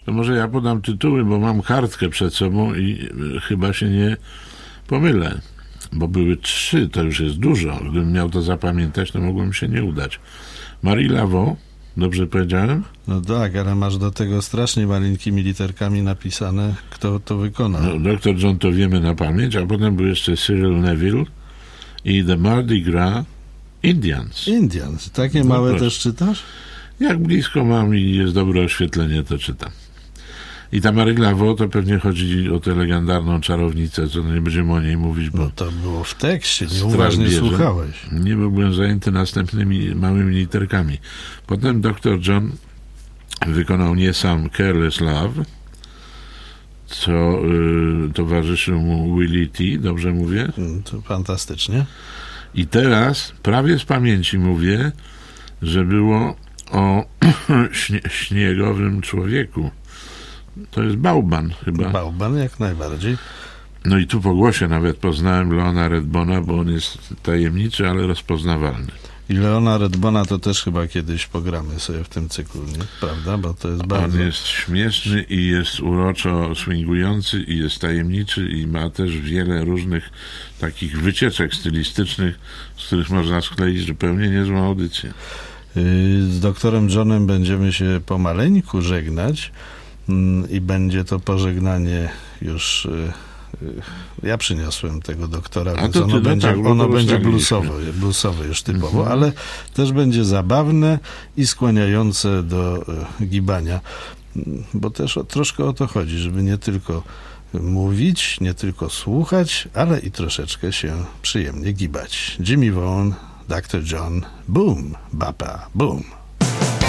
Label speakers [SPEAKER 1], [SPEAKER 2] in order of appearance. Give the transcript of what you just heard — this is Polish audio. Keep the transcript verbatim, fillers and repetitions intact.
[SPEAKER 1] To może ja podam tytuły, bo mam kartkę przed sobą i chyba się nie pomylę. Bo były trzy, to już jest dużo. Gdybym miał to zapamiętać, to mogło mi się nie udać. Marie Laveau, dobrze powiedziałem?
[SPEAKER 2] No tak, ale masz do tego strasznie maleńkimi literkami napisane, kto to wykonał.
[SPEAKER 1] No, doktor John to wiemy na pamięć, a potem był jeszcze Cyril Neville i The Mardi Gras Indians.
[SPEAKER 2] Indians. Takie
[SPEAKER 1] No
[SPEAKER 2] małe
[SPEAKER 1] proszę.
[SPEAKER 2] też czytasz?
[SPEAKER 1] Jak blisko mam i jest dobre oświetlenie, to czytam. I ta Marie Laveau to pewnie chodzi o tę legendarną czarownicę, co nie będziemy o niej mówić, bo
[SPEAKER 2] No to było w tekście,
[SPEAKER 1] Strach
[SPEAKER 2] nieuważnie
[SPEAKER 1] bierze.
[SPEAKER 2] słuchałeś.
[SPEAKER 1] Nie byłem zajęty następnymi małymi literkami. Potem doktor John wykonał nie sam Careless Love, co y, towarzyszył mu Willie T, dobrze mówię?
[SPEAKER 2] Mm, To fantastycznie.
[SPEAKER 1] I teraz prawie z pamięci mówię, że było o śnie, śniegowym człowieku. To jest Bauban chyba.
[SPEAKER 2] Bauban jak najbardziej.
[SPEAKER 1] No i tu po głosie nawet poznałem Leona Redbona, bo on jest tajemniczy, ale rozpoznawalny.
[SPEAKER 2] I Leona Redbona to też chyba kiedyś pogramy sobie w tym cyklu, nie? Prawda? Bo to jest bardzo...
[SPEAKER 1] On jest śmieszny i jest uroczo swingujący i jest tajemniczy i ma też wiele różnych takich wycieczek stylistycznych, z których można skleić zupełnie niezłą audycję.
[SPEAKER 2] Yy, Z doktorem Johnem będziemy się pomaleńku żegnać mm, i będzie to pożegnanie już... yy, yy, Ja przyniosłem tego doktora,
[SPEAKER 1] A
[SPEAKER 2] więc
[SPEAKER 1] to ty,
[SPEAKER 2] ono
[SPEAKER 1] no
[SPEAKER 2] będzie,
[SPEAKER 1] tak, bo
[SPEAKER 2] ono
[SPEAKER 1] to
[SPEAKER 2] będzie
[SPEAKER 1] ustaliliśmy.
[SPEAKER 2] bluesowe, bluesowe już typowo,
[SPEAKER 1] Mhm.
[SPEAKER 2] ale też będzie zabawne i skłaniające do yy, gibania, Mm, bo też o, troszkę o to chodzi, żeby nie tylko mówić, nie tylko słuchać, ale i troszeczkę się przyjemnie gibać. Jimmy Vaughan, doktor John, boom, bapa, boom.